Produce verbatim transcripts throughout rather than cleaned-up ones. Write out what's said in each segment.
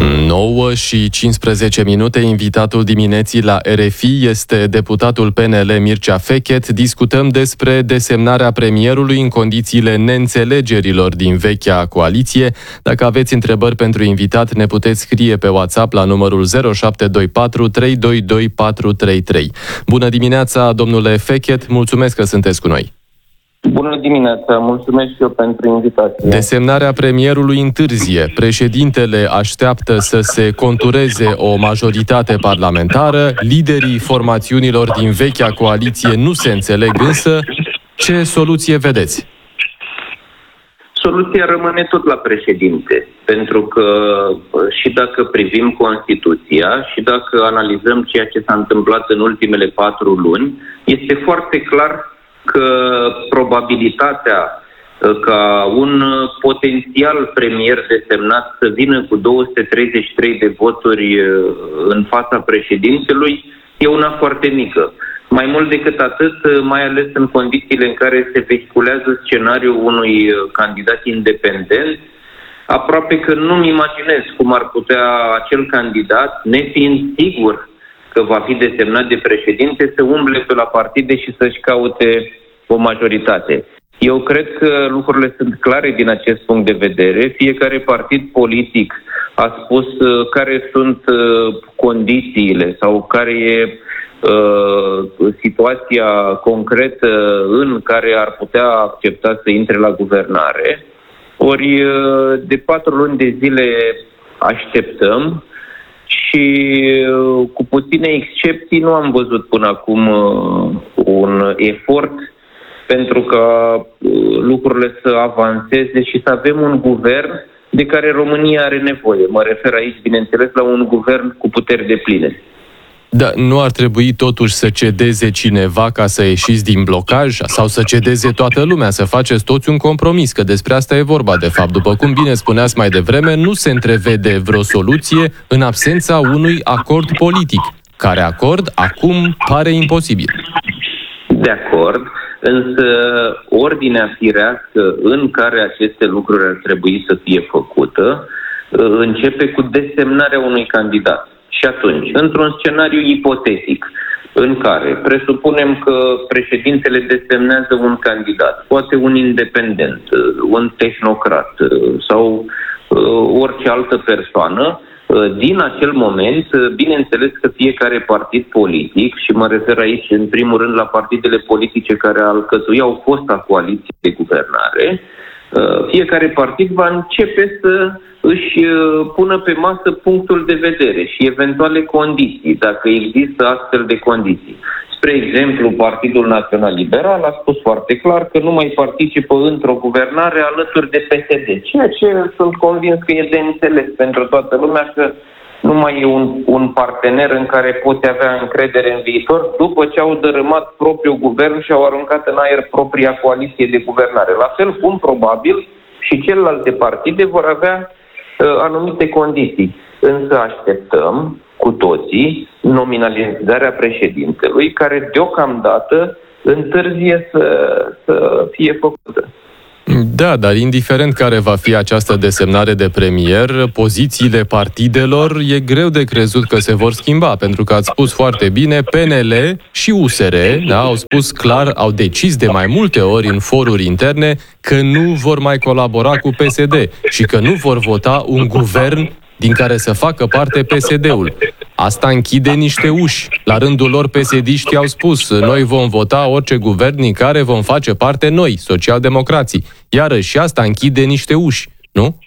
nouă și cincisprezece minute, invitatul dimineții la R F I este deputatul P N L Mircea Fechet. Discutăm despre desemnarea premierului în condițiile neînțelegerilor din vechea coaliție. Dacă aveți întrebări pentru invitat, ne puteți scrie pe WhatsApp la numărul zero șapte doi patru trei doi doi patru trei trei. Bună dimineața, domnule Fechet, mulțumesc că sunteți cu noi. Bună dimineața, mulțumesc și eu pentru invitație. Desemnarea premierului întârzie. Președintele așteaptă să se contureze o majoritate parlamentară. Liderii formațiunilor din vechea coaliție nu se înțeleg, însă ce soluție vedeți? Soluția rămâne tot la președinte, pentru că și dacă privim Constituția și dacă analizăm ceea ce s-a întâmplat în ultimele patru luni, este foarte clar că probabilitatea ca un potențial premier desemnat să vină cu două sute treizeci și trei de voturi în fața președintelui e una foarte mică. Mai mult decât atât, mai ales în condițiile în care se vehiculează scenariul unui candidat independent, aproape că nu-mi imaginez cum ar putea acel candidat, nefiind sigur că va fi desemnat de președinte, să umble pe la partide și să-și caute o majoritate. Eu cred că lucrurile sunt clare din acest punct de vedere. Fiecare partid politic a spus uh, care sunt uh, condițiile sau care e uh, situația concretă în care ar putea accepta să intre la guvernare. Ori uh, de patru luni de zile așteptăm și uh, cu puține excepții nu am văzut până acum uh, un efort pentru ca uh, lucrurile să avanseze și să avem un guvern de care România are nevoie. Mă refer aici, bineînțeles, la un guvern cu puteri depline. Da, nu ar trebui totuși să cedeze cineva ca să ieșiți din blocaj sau să cedeze toată lumea, să faceți toți un compromis, că despre asta e vorba de fapt. După cum bine spuneați mai devreme, nu se întrevede vreo soluție în absența unui acord politic, care acord acum pare imposibil. De acord, însă ordinea firească în care aceste lucruri ar trebui să fie făcută începe cu desemnarea unui candidat. Și atunci, într-un scenariu ipotetic, în care presupunem că președintele desemnează un candidat, poate un independent, un tehnocrat sau orice altă persoană, din acel moment, bineînțeles că fiecare partid politic, și mă refer aici în primul rând la partidele politice care alcătuiau fosta coaliție de guvernare, fiecare partid va începe să își pună pe masă punctul de vedere și eventuale condiții, dacă există astfel de condiții. Spre exemplu, Partidul Național Liberal a spus foarte clar că nu mai participă într-o guvernare alături de P S D, ceea ce sunt convins că e de înțeles pentru toată lumea, că nu mai e un, un partener în care poți avea încredere în viitor după ce au dărâmat propriul guvern și au aruncat în aer propria coaliție de guvernare. La fel cum probabil și celelalte partide vor avea uh, anumite condiții. Însă așteptăm cu toții nominalizarea președintelui, care deocamdată întârzie să, să fie făcută. Da, dar indiferent care va fi această desemnare de premier, pozițiile partidelor e greu de crezut că se vor schimba, pentru că ați spus foarte bine, P N L și U S R, da, au spus clar, au decis de mai multe ori în foruri interne că nu vor mai colabora cu P S D și că nu vor vota un guvern din care să facă parte P S D-ul. Asta închide niște uși. La rândul lor, P S D-știi au spus, noi vom vota orice guvern din care vom face parte noi, socialdemocrații. Iarăși, și asta închide niște uși, nu?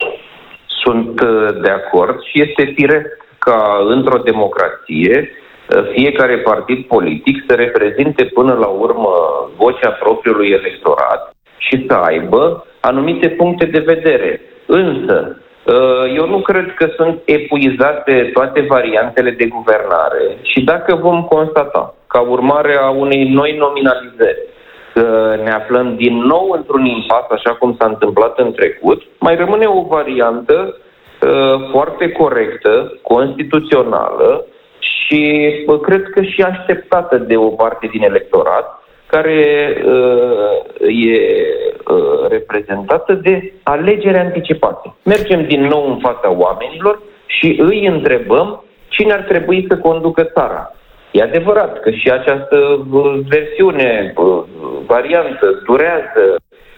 Sunt de acord și este firesc ca într-o democrație fiecare partid politic să reprezinte până la urmă vocea propriului electorat și să aibă anumite puncte de vedere. Însă, eu nu cred că sunt epuizate toate variantele de guvernare și dacă vom constata, ca urmare a unei noi nominalizări, că ne aflăm din nou într-un impas, așa cum s-a întâmplat în trecut, mai rămâne o variantă uh, foarte corectă, constituțională și uh, cred că și așteptată de o parte din electorat, care uh, e uh, reprezentată de alegeri anticipate. Mergem din nou în fața oamenilor și îi întrebăm cine ar trebui să conducă țara. E adevărat că și această versiune, variantă, durează,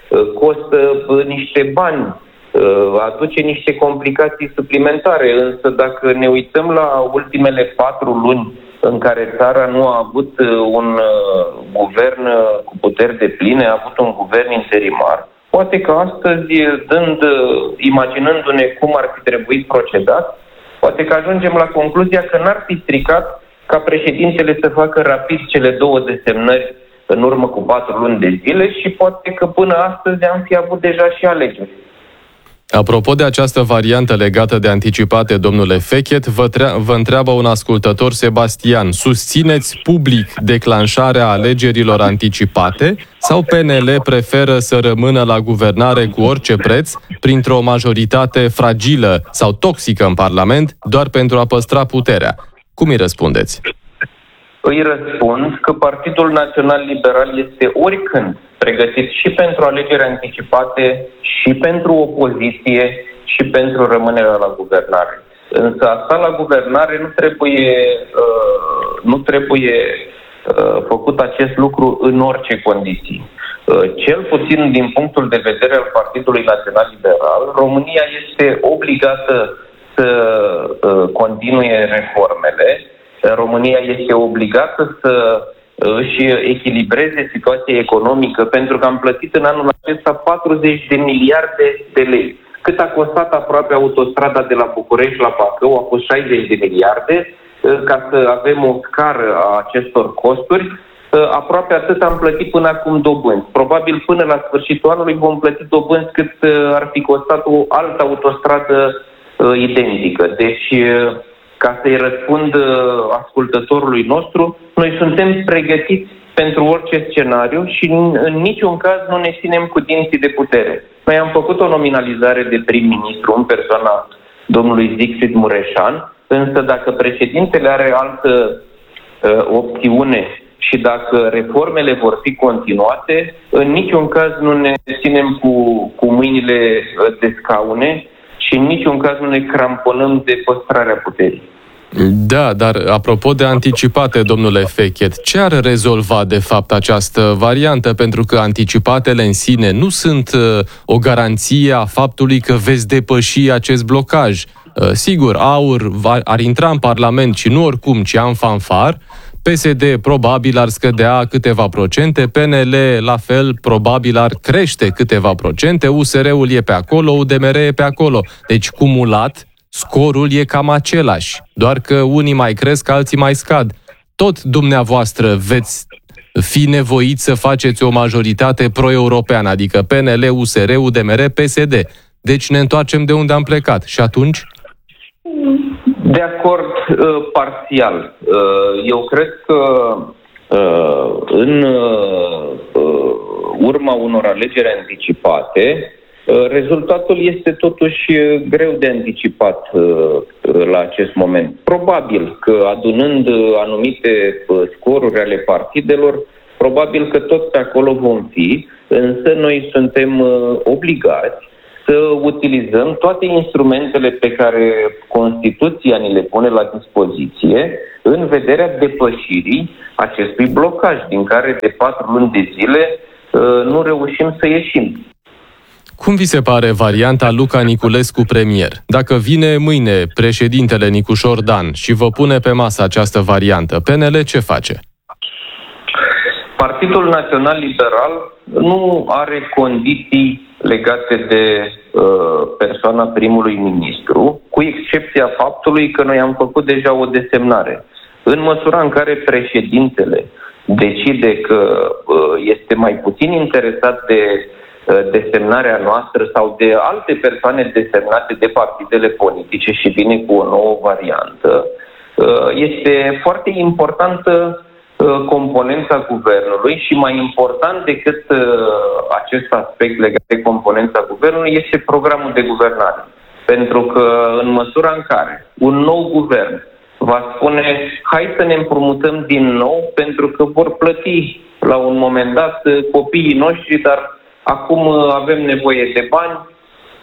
costă niște bani, aduce niște complicații suplimentare, însă dacă ne uităm la ultimele patru luni în care țara nu a avut un guvern cu puteri depline, a avut un guvern interimar, poate că astăzi, dând, imaginându-ne cum ar fi trebuit procedat, poate că ajungem la concluzia că n-ar fi stricat ca președintele să facă rapid cele două desemnări în urmă cu patru luni de zile și poate că până astăzi am fi avut deja și alegeri. Apropo de această variantă legată de anticipate, domnule Fechet, vă, tre- vă întreabă un ascultător, Sebastian, susțineți public declanșarea alegerilor anticipate sau P N L preferă să rămână la guvernare cu orice preț, printr-o majoritate fragilă sau toxică în Parlament, doar pentru a păstra puterea? Cum îi răspundeți? Îi răspund că Partidul Național Liberal este oricând pregătit și pentru alegeri anticipate, și pentru opoziție, și pentru rămânerea la guvernare. Însă asta la guvernare nu trebuie, uh, nu trebuie uh, făcut acest lucru în orice condiții. Uh, cel puțin din punctul de vedere al Partidului Național Liberal, România este obligată să uh, continue reformele. România este obligată să își echilibreze situația economică, pentru că am plătit în anul acesta patruzeci de miliarde de lei. Cât a costat aproape autostrada de la București la Bacău, a fost șaizeci de miliarde. Ca să avem o scară a acestor costuri, aproape atât am plătit până acum dobânzi. Probabil până la sfârșitul anului vom plăti dobânzi cât ar fi costat o altă autostradă identică. Deci, ca să-i răspund ascultătorului nostru, noi suntem pregătiți pentru orice scenariu și în, în niciun caz nu ne ținem cu dinții de putere. Noi am făcut o nominalizare de prim-ministru în persoana domnului Zicfried Mureșan, însă dacă președintele are altă uh, opțiune și dacă reformele vor fi continuate, în niciun caz nu ne ținem cu, cu mâinile de scaune și în niciun caz nu ne cramponăm de păstrarea puterii. Da, dar apropo de anticipate, domnule Fechet, ce ar rezolva de fapt această variantă? Pentru că anticipatele în sine nu sunt uh, o garanție a faptului că veți depăși acest blocaj. Uh, sigur, AUR va, ar intra în Parlament și nu oricum, ci în fanfar. P S D probabil ar scădea câteva procente, P N L la fel probabil ar crește câteva procente, U S R-ul e pe acolo, U D M R e pe acolo. Deci, cumulat, scorul e cam același, doar că unii mai cresc, alții mai scad. Tot dumneavoastră veți fi nevoiți să faceți o majoritate pro-europeană, adică P N L, U S R, U D M R, P S D. Deci ne întoarcem de unde am plecat. Și atunci? De acord, parțial. Eu cred că în urma unor alegeri anticipate, rezultatul este totuși greu de anticipat la acest moment. Probabil că adunând anumite scoruri ale partidelor, probabil că tot pe acolo vom fi, însă noi suntem obligați să utilizăm toate instrumentele pe care Constituția ni le pune la dispoziție în vederea depășirii acestui blocaj, din care de patru luni de zile nu reușim să ieșim. Cum vi se pare varianta Luca Niculescu premier? Dacă vine mâine președintele Nicușor Dan și vă pune pe masă această variantă, P N L ce face? Partidul Național Liberal nu are condiții legate de uh, persoana primului ministru, cu excepția faptului că noi am făcut deja o desemnare. În măsura în care președintele decide că uh, este mai puțin interesat de uh, desemnarea noastră sau de alte persoane desemnate de partidele politice și vine cu o nouă variantă, uh, este foarte importantă componența guvernului și mai important decât uh, acest aspect legat de componența guvernului este programul de guvernare. Pentru că în măsura în care un nou guvern va spune hai să ne împrumutăm din nou pentru că vor plăti la un moment dat copiii noștri, dar acum avem nevoie de bani,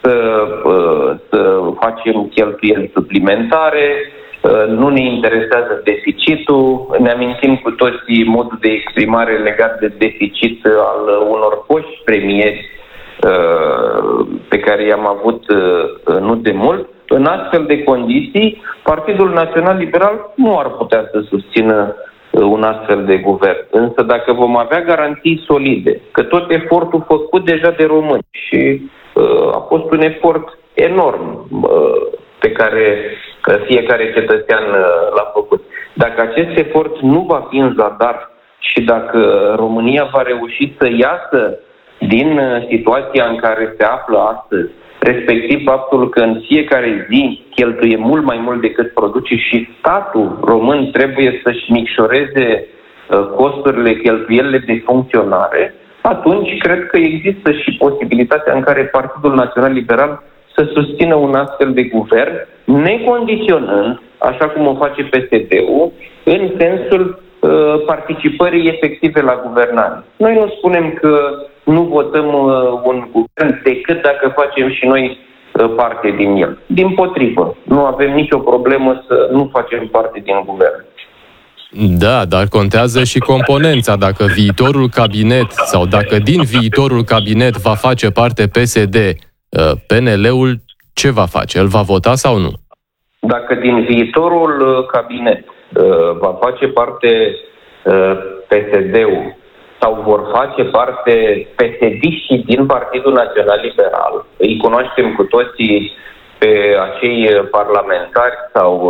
să, să facem cheltuieli suplimentare, nu ne interesează deficitul, ne amintim cu toții modul de exprimare legat de deficit al unor foști premieri pe care i-am avut nu de mult. În astfel de condiții, Partidul Național Liberal nu ar putea să susțină un astfel de guvern. Însă dacă vom avea garanții solide că tot efortul făcut deja de români și uh, a fost un efort enorm uh, pe care uh, fiecare cetățean uh, l-a făcut. Dacă acest efort nu va fi în zadar și dacă România va reuși să iasă din uh, situația în care se află astăzi, respectiv faptul că în fiecare zi cheltuie mult mai mult decât produce și statul român trebuie să-și micșoreze costurile, cheltuielile de funcționare, atunci cred că există și posibilitatea în care Partidul Național Liberal să susțină un astfel de guvern, necondiționând, așa cum o face P S D-ul, în sensul uh, participării efective la guvernare. Noi nu spunem că nu votăm uh, un guvern decât dacă facem și noi uh, parte din el. Dimpotrivă, nu avem nicio problemă să nu facem parte din guvern. Da, dar contează și componența. Dacă viitorul cabinet sau dacă din viitorul cabinet va face parte P S D, P N L-ul ce va face? Îl va vota sau nu? Dacă din viitorul cabinet va face parte P S D-ul sau vor face parte P S D-știi din Partidul Național Liberal, îi cunoaștem cu toții pe acei parlamentari sau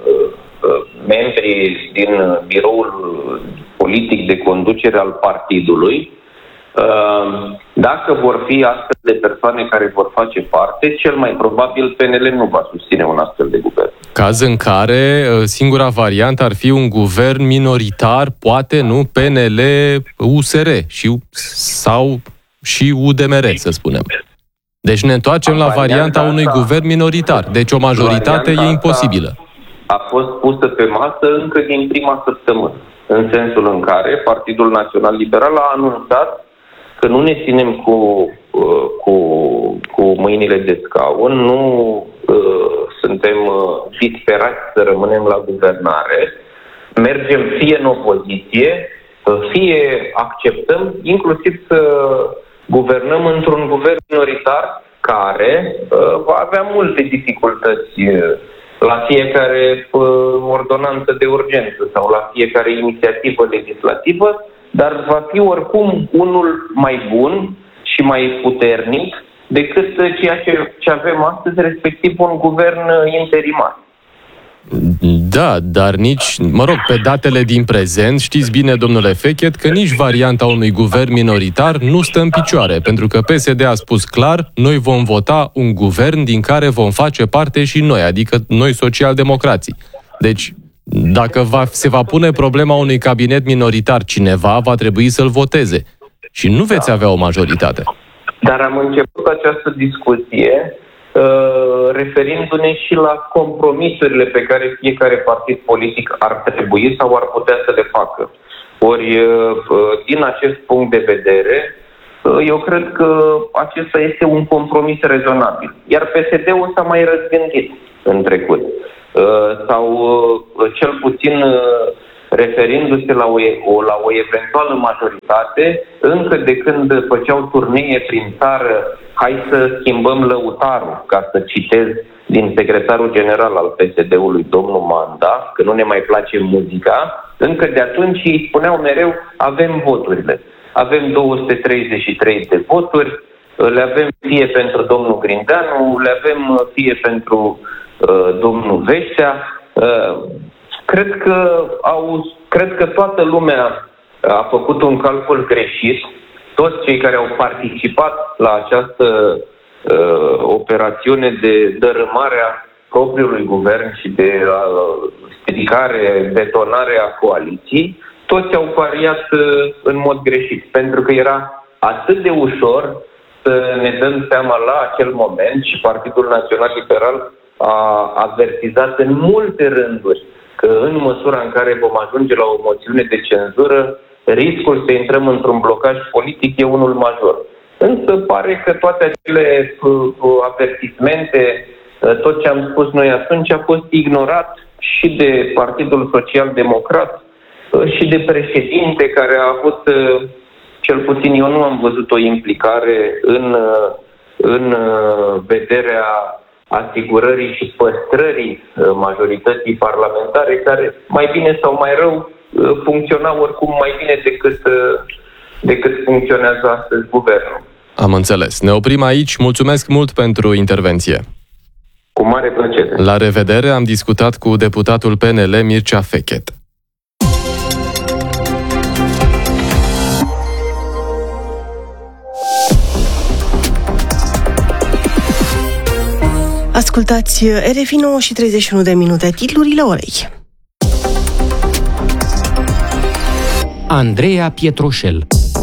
membrii din biroul politic de conducere al partidului, dacă vor fi astfel de persoane care vor face parte, cel mai probabil P N L nu va susține un astfel de guvern. Caz în care singura variantă ar fi un guvern minoritar, poate, nu, P N L U S R și, sau și U D M R, să spunem. Deci ne întoarcem la varianta unui guvern minoritar. Deci o majoritate e imposibilă. A fost pusă pe masă încă din prima săptămână, în sensul în care Partidul Național Liberal a anunțat că nu ne ținem cu, cu, cu mâinile de scaun, nu uh, suntem uh, disperați să rămânem la guvernare, mergem fie în opoziție, fie acceptăm inclusiv să guvernăm într-un guvern minoritar care uh, va avea multe dificultăți uh, la fiecare uh, ordonanță de urgență sau la fiecare inițiativă legislativă, dar va fi oricum unul mai bun și mai puternic decât ceea ce, ce avem astăzi, respectiv un guvern interimar. Da, dar nici, mă rog, pe datele din prezent, știți bine, domnule Fechet, că nici varianta unui guvern minoritar nu stă în picioare, pentru că P S D a spus clar, noi vom vota un guvern din care vom face parte și noi, adică noi socialdemocrații. Deci, dacă va, se va pune problema unui cabinet minoritar, cineva va trebui să-l voteze. Și nu veți avea o majoritate. Dar am început această discuție uh, referindu-ne și la compromisurile pe care fiecare partid politic ar trebui sau ar putea să le facă. Ori, uh, din acest punct de vedere, uh, eu cred că acesta este un compromis rezonabil. Iar P S D-ul s-a mai răzgândit în trecut. Uh, sau uh, cel puțin uh, referindu-se la o, o, la o eventuală majoritate, încă de când făceau turnee prin țară, hai să schimbăm lăutarul, ca să citez din secretarul general al P S D-ului, domnul Manda, că nu ne mai place muzica, încă de atunci îi spuneau mereu, avem voturile. Avem două sute treizeci și trei de voturi, le avem fie pentru domnul Grindeanu, le avem fie pentru uh, domnul Veștea. Uh, Cred că, au, cred că toată lumea a făcut un calcul greșit. Toți cei care au participat la această uh, operațiune de dărâmare a propriului guvern și de uh, stricare, detonare a coaliției, toți au pariat uh, în mod greșit. Pentru că era atât de ușor să ne dăm seama la acel moment și Partidul Național Liberal a avertizat în multe rânduri că în măsura în care vom ajunge la o moțiune de cenzură, riscul să intrăm într-un blocaj politic e unul major. însă pare că toate acele avertismente, tot ce am spus noi atunci, a fost ignorat și de Partidul Social Democrat și de președinte, care a avut, cel puțin eu nu am văzut o implicare în, în vederea asigurării și păstrării majorității parlamentare, care mai bine sau mai rău funcționa oricum mai bine decât, decât funcționează astăzi guvernul. Am înțeles. Ne oprim aici. Mulțumesc mult pentru intervenție. Cu mare plăcere. La revedere, am discutat cu deputatul P N L Mircea Fechet. Ascultați R F I nouă și treizeci și unu de minute, titlurile orei. Andreea Pietroșel.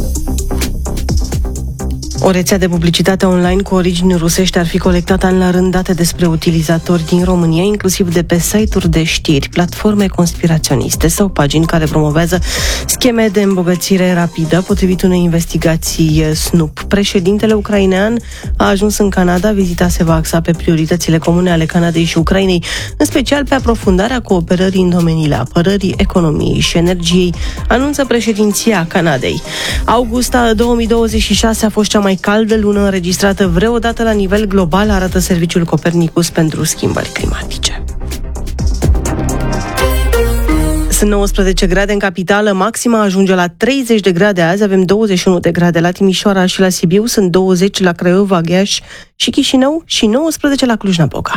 O rețea de publicitate online cu origini rusești ar fi colectat an la rând date despre utilizatori din România, inclusiv de pe site-uri de știri, platforme conspiraționiste sau pagini care promovează scheme de îmbogățire rapidă, potrivit unei investigații Snoop. Președintele ucrainean a ajuns în Canada, vizita se va axa pe prioritățile comune ale Canadei și Ucrainei, în special pe aprofundarea cooperării în domeniile apărării, economiei și energiei, anunță președinția Canadei. August două mii douăzeci și șase a fost cea mai caldă lună înregistrată vreodată la nivel global, arată Serviciul Copernicus pentru schimbări climatice. Sunt nouăsprezece grade în capitală, maxima ajunge la treizeci de grade azi, avem douăzeci și unu de grade la Timișoara și la Sibiu, sunt douăzeci la Craiova, Gheaș și Chișinău și nouăsprezece la Cluj-Napoca.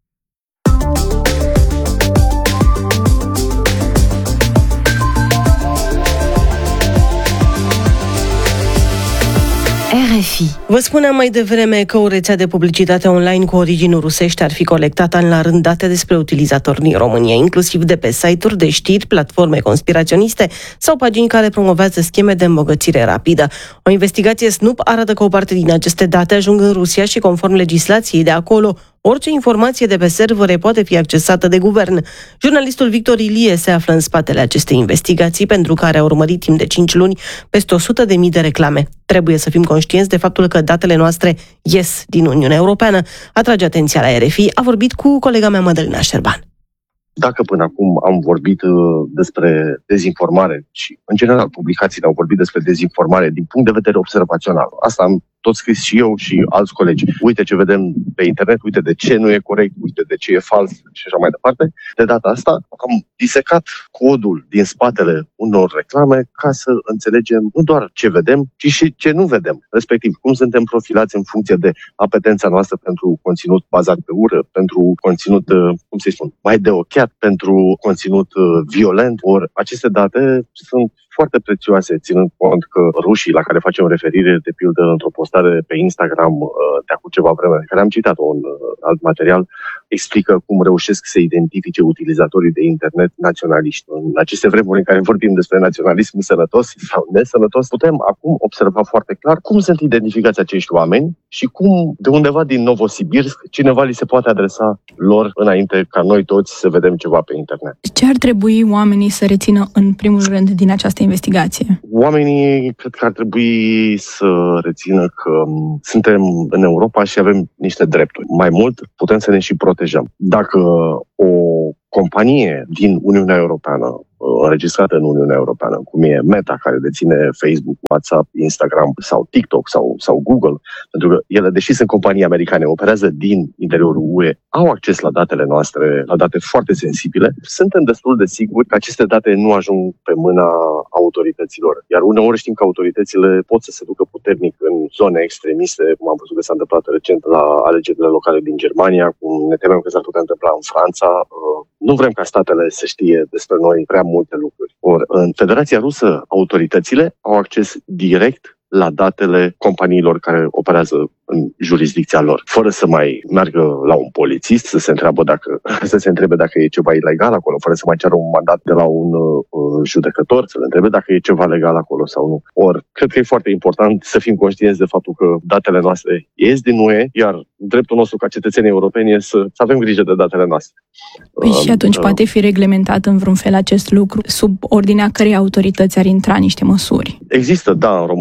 R F I. Vă spuneam mai devreme că o rețea de publicitate online cu origini rusești ar fi colectat an la rând date despre utilizatori din România, inclusiv de pe site-uri de știri, platforme conspiraționiste sau pagini care promovează scheme de îmbogățire rapidă. O investigație Snoop arată că o parte din aceste date ajung în Rusia și, conform legislației de acolo, orice informație de pe servere poate fi accesată de guvern. Jurnalistul Victor Ilie se află în spatele acestei investigații, pentru care a urmărit timp de cinci luni peste o sută de mii de reclame. Trebuie să fim conștienți de faptul că datele noastre ies din Uniunea Europeană. Atrage atenția la R F I, a vorbit cu colega mea Mădălina Șerban. Dacă până acum am vorbit uh, despre dezinformare și, în general, publicațiile au vorbit despre dezinformare din punct de vedere observațional, asta am tot scris și eu și alți colegi. Uite ce vedem pe internet, uite de ce nu e corect, uite de ce e fals și așa mai departe. De data asta am disecat codul din spatele unor reclame ca să înțelegem nu doar ce vedem, ci și ce nu vedem. Respectiv, cum suntem profilați în funcție de apetența noastră pentru conținut bazat pe ură, pentru conținut, cum să-i spun, mai de ochiat, pentru conținut violent. Ori aceste date sunt foarte prețioase, ținând cont că rușii, la care facem referire, de pildă, într-o postare pe Instagram de acum ceva vreme, care am citat un alt material, explică cum reușesc să identifice utilizatorii de internet naționaliști. În aceste vremuri în care vorbim despre naționalism sănătos sau nesănătos, putem acum observa foarte clar cum sunt identificați acești oameni și cum, de undeva din Novosibirsk, cineva li se poate adresa lor înainte ca noi toți să vedem ceva pe internet. Ce ar trebui oamenii să rețină în primul rând din această investigație? Oamenii cred că ar trebui să rețină că suntem în Europa și avem niște drepturi. Mai mult, putem să ne și protejăm. Dacă o companie din Uniunea Europeană, înregistrată în Uniunea Europeană, cum e Meta, care deține Facebook, WhatsApp, Instagram sau TikTok sau, sau Google, pentru că ele, deși sunt companii americane, operează din interiorul U E, au acces la datele noastre, la date foarte sensibile, suntem destul de siguri că aceste date nu ajung pe mâna autorităților. Iar uneori știm că autoritățile pot să se ducă puternic în zone extremiste, cum am văzut că s-a întâmplat recent la alegerile locale din Germania, cum ne temem că s-ar putea întâmpla în Franța. Nu vrem ca statele să știe despre noi prea multe lucruri. Or, în Federația Rusă, autoritățile au acces direct la datele companiilor care operează în jurisdicția lor, fără să mai meargă la un polițist să se întreabă dacă, să se întrebe dacă e ceva ilegal acolo, fără să mai ceară un mandat de la un uh, judecător, să le întrebe dacă e ceva legal acolo sau nu. Or, cred că e foarte important să fim conștienți de faptul că datele noastre ies din U E, iar dreptul nostru ca cetățeni europeni e să, să avem grijă de datele noastre. Păi uh, și atunci uh, poate fi reglementat în vreun fel acest lucru, sub ordinea cărei autorități ar intra niște măsuri? Există, da, în România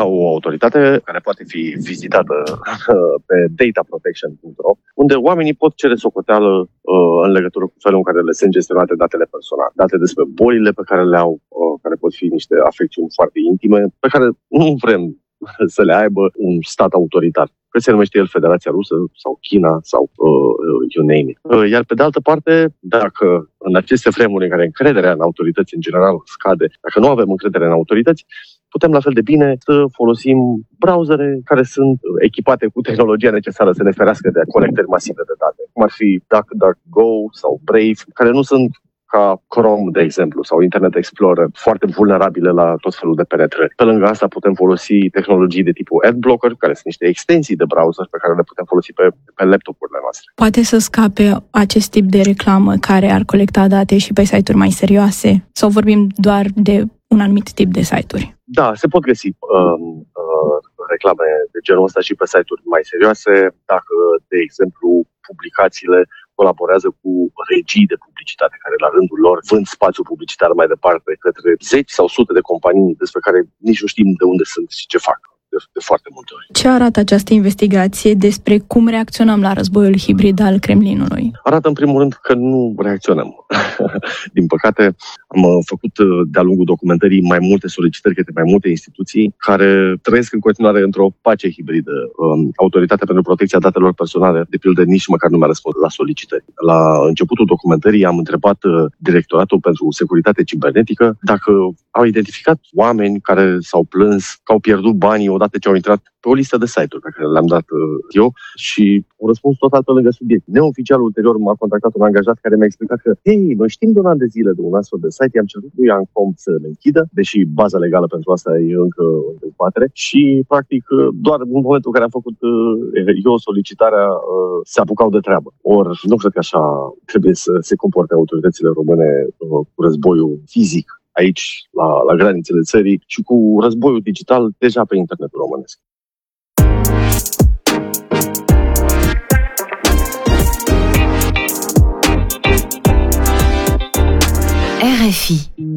o autoritate care poate fi vizitată pe data protection punct ro, unde oamenii pot cere socoteală uh, în legătură cu felul în care le sunt gestionate datele personale, date despre bolile pe care le au, uh, care pot fi niște afecțiuni foarte intime, pe care nu vrem să le aibă un stat autoritar. Că se numește el Federația Rusă sau China sau uh, you name it. Uh, iar pe de altă parte, dacă în aceste vremuri în care încrederea în autorități în general scade, dacă nu avem încredere în autorități, putem la fel de bine să folosim browsere care sunt echipate cu tehnologia necesară să ne ferească de colectări masive de date, cum ar fi DuckDuckGo sau Brave, care nu sunt ca Chrome, de exemplu, sau Internet Explorer, foarte vulnerabile la tot felul de penetrări. Pe lângă asta putem folosi tehnologii de tipul Adblocker, care sunt niște extensii de browser pe care le putem folosi pe, pe laptopurile noastre. Poate să scape acest tip de reclamă care ar colecta date și pe site-uri mai serioase? Sau vorbim doar de un anumit tip de site-uri? Da, se pot găsi uh, uh, reclame de genul ăsta și pe site-uri mai serioase, dacă, de exemplu, publicațiile colaborează cu regii de publicitate care la rândul lor vând spațiu publicitar mai departe către zeci sau sute de companii despre care nici nu știm de unde sunt și ce fac de, de foarte multe ori. Ce arată această investigație despre cum reacționăm la războiul hibrid al Kremlinului? Arată în primul rând că nu reacționăm. Din păcate, am făcut de-a lungul documentării mai multe solicitări către mai multe instituții care trăiesc în continuare într-o pace hibridă. Autoritatea pentru Protecția Datelor Personale, de pildă, nici măcar nu mi-a răspuns la solicitări. La începutul documentării am întrebat Directoratul pentru Securitate Cibernetică dacă au identificat oameni care s-au plâns că au pierdut banii odată ce au intrat pe o listă de site-uri pe care le-am dat eu și au răspuns total pe lângă subiect. Neoficial, ulterior, m-a contactat un angajat care mi-a explicat că hei, noi știm de un an de zile de un astfel de site, i-am cerut lui Ancom să le închidă, deși baza legală pentru asta e încă în dezbatere și, practic, doar în momentul în care am făcut eu solicitarea, se apucau de treabă. Ori nu cred că așa trebuie să se comporte autoritățile române cu războiul fizic aici, la, la granițele țării și cu războiul digital deja pe internetul românesc. R F I